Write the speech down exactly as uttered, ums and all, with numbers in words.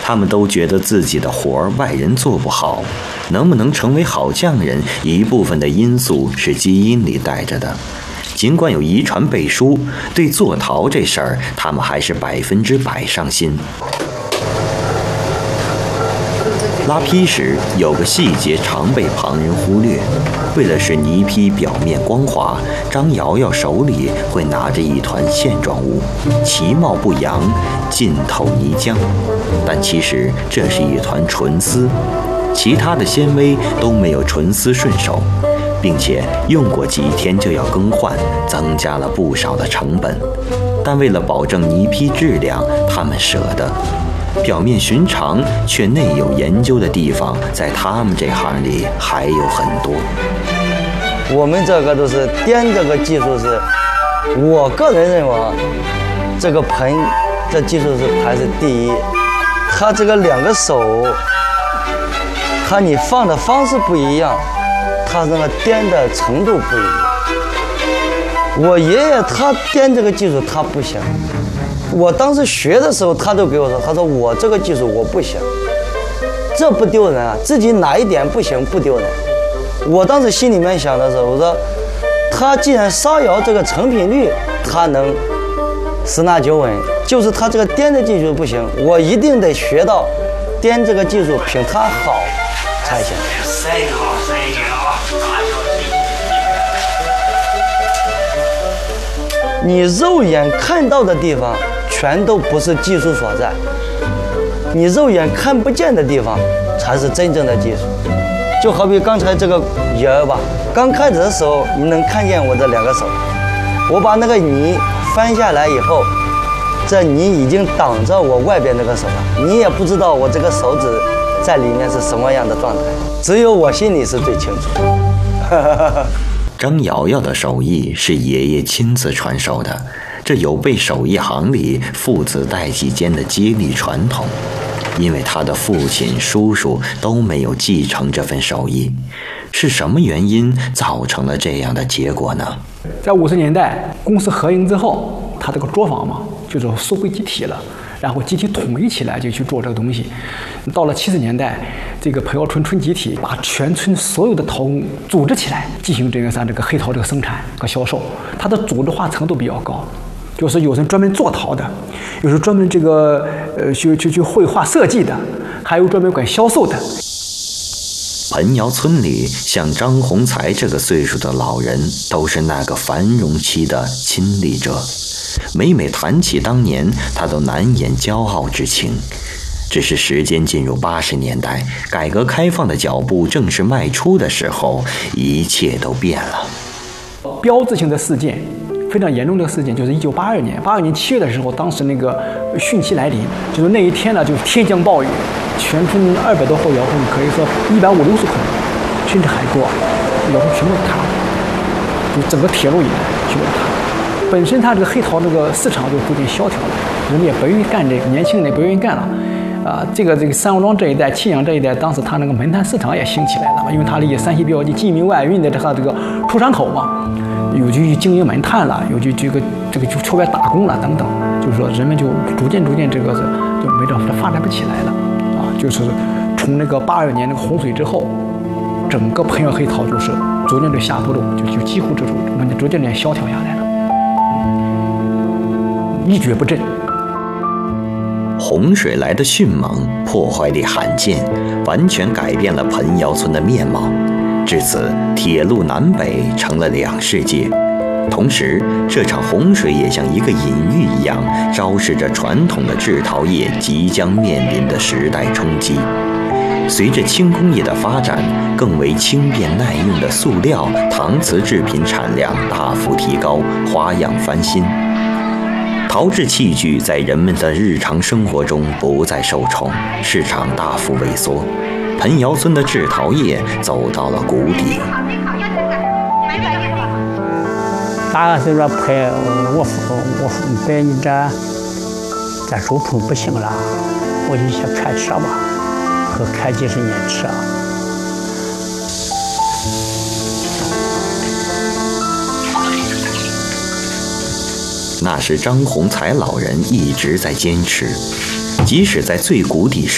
他们都觉得自己的活儿外人做不好，能不能成为好匠人，一部分的因素是基因里带着的。尽管有遗传背书，对做陶这事儿，他们还是百分之百上心。拉坯时有个细节常被旁人忽略，为了使泥坯表面光滑，张瑶瑶手里会拿着一团线状物，其貌不扬，浸透泥浆，但其实这是一团纯丝，其他的纤维都没有纯丝顺手，并且用过几天就要更换，增加了不少的成本。但为了保证泥坯质量，他们舍得。表面寻常却内有研究的地方，在他们这行里还有很多。 我们这个都是颠这个技术是，我个人认为这个盆这技术是排是第一。它这个两个手，它你放的方式不一样，它那个颠的程度不一样。我爷爷他颠这个技术他不行。我当时学的时候，他都给我说，他说我这个技术我不行，这不丢人啊，自己哪一点不行不丢人。我当时心里面想的时候，我说他既然烧窑这个成品率他能十拿九稳，就是他这个颠的技术不行，我一定得学到颠这个技术比他好才行。你肉眼看到的地方全都不是技术所在，你肉眼看不见的地方才是真正的技术。就好比刚才这个窑吧，刚开始的时候你能看见我这两个手，我把那个泥翻下来以后，这泥已经挡着我外边那个手了，你也不知道我这个手指在里面是什么样的状态，只有我心里是最清楚。 张瑶瑶的手艺是爷爷亲自传授的，这有悖手艺行里父子代际间的接力传统，因为他的父亲、叔叔都没有继承这份手艺。是什么原因造成了这样的结果呢？ 在五十年代公司合营之后，他这个作坊嘛，就是收回集体了，然后集体统一起来就去做这个东西。到了七十年代，这个彭窑村村集体把全村所有的陶工组织起来，进行这个咱这个黑陶这个生产和销售。它的组织化程度比较高，就是有人专门做陶的，有人专门这个呃去去去绘画设计的，还有专门管销售的。 彭窑村里像张宏才这个岁数的老人，都是那个繁荣期的亲历者。每每谈起当年，他都难掩骄傲之情。只是时间进入八十年代，改革开放的脚步正式迈出的时候，一切都变了。 标志性的事件，非常严重的事件，就是一九八二年，八二年七月的时候，当时那个汛期来临，就是那一天呢，就是天降暴雨，全村二百多户窑洞，可以说一百五六十口，甚至还多，窑洞全部塌了，就整个铁路以来全部塌了。本身它这个黑陶这个市场就逐渐萧条了，人们也不愿意干这个，年轻人也不愿意干了。啊，这个这个三王庄这一带、沁阳这一带，当时它那个门摊市场也兴起来了嘛，因为它离山西比较近，晋民外运的它这个出山口嘛，有去经营门摊了，有去这个这个去出外打工了等等，就是说人们就逐渐逐渐这个是就没这发展不起来了啊，就是从那个八二年那个洪水之后，整个彭窑黑陶就是逐渐的下坡路，就就几乎这种逐渐的萧条下来了，一蹶不振。 洪水来的迅猛，破坏力罕见，完全改变了彭窑村的面貌。至此，铁路南北成了两世界。同时，这场洪水也像一个隐喻一样，昭示着传统的制陶业即将面临的时代冲击。随着轻工业的发展，更为轻便耐用的塑料、搪瓷制品产量大幅提高，花样翻新。陶制器具在人们的日常生活中不再受宠，市场大幅萎缩，彭窑村的制陶业走到了谷底。 大概是说陪我父我别人这咱手头不行了，我就想开车吧，和开几十年车。 那是张宏才老人一直在坚持，即使在最谷底时